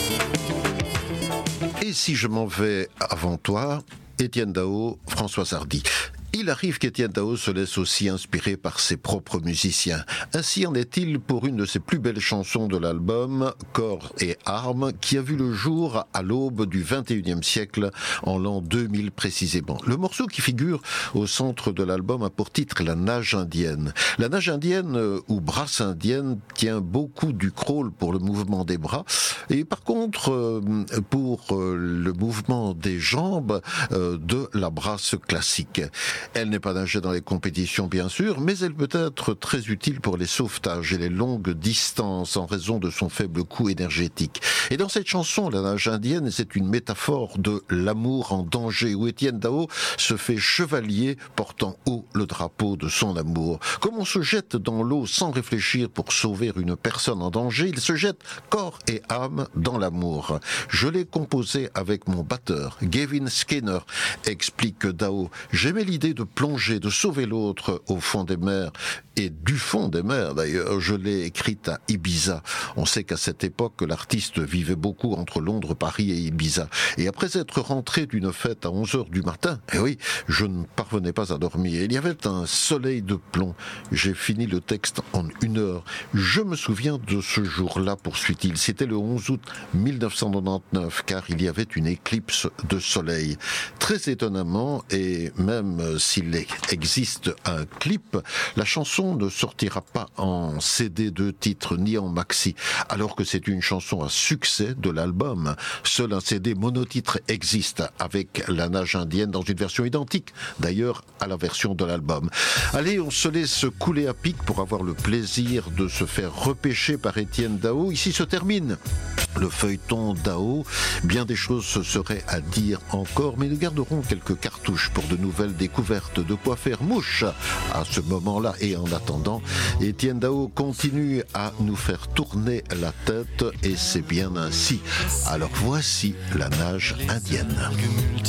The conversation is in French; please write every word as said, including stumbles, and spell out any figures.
Et si je m'en vais avant toi, Étienne Dao, François Hardy. Il arrive qu'Étienne Dao se laisse aussi inspirer par ses propres musiciens. Ainsi en est-il pour une de ses plus belles chansons de l'album, Corps et Armes, qui a vu le jour à l'aube du vingt et unième siècle, en l'an deux mille précisément. Le morceau qui figure au centre de l'album a pour titre La nage indienne. La nage indienne, ou brasse indienne, tient beaucoup du crawl pour le mouvement des bras, et par contre, pour le mouvement des jambes, de la brasse classique. Elle n'est pas nagée dans les compétitions, bien sûr, mais elle peut être très utile pour les sauvetages et les longues distances en raison de son faible coût énergétique. Et dans cette chanson, La nage indienne, c'est une métaphore de l'amour en danger, où Étienne Dao se fait chevalier portant haut le drapeau de son amour. Comme on se jette dans l'eau sans réfléchir pour sauver une personne en danger, il se jette corps et âme dans l'amour. Je l'ai composé avec mon batteur, Gavin Skinner, explique Dao. J'aimais l'idée de plonger, de sauver l'autre au fond des mers, et du fond des mers d'ailleurs. Je l'ai écrite à Ibiza. On sait qu'à cette époque, l'artiste vivait beaucoup entre Londres, Paris et Ibiza. Et après être rentré d'une fête à onze heures du matin, eh oui, je ne parvenais pas à dormir. Il y avait un soleil de plomb. J'ai fini le texte en une heure. Je me souviens de ce jour-là, poursuit-il. C'était le onze août mille neuf cent quatre-vingt-dix-neuf, car il y avait une éclipse de soleil. Très étonnamment, et même s'il existe un clip, la chanson ne sortira pas en C D de titres ni en maxi, alors que c'est une chanson à succès de l'album. Seul un C D monotitre existe, avec La nage indienne dans une version identique, d'ailleurs, à la version de l'album. Allez, on se laisse couler à pic pour avoir le plaisir de se faire repêcher par Étienne Dao. Ici se termine le feuilleton Dao. Bien des choses se seraient à dire encore, mais nous garderons quelques cartouches pour de nouvelles découvertes, de quoi faire mouche à ce moment-là. Et en attendant, Étienne Dao continue à nous faire tourner la tête, et c'est bien ainsi. Alors voici La nage indienne.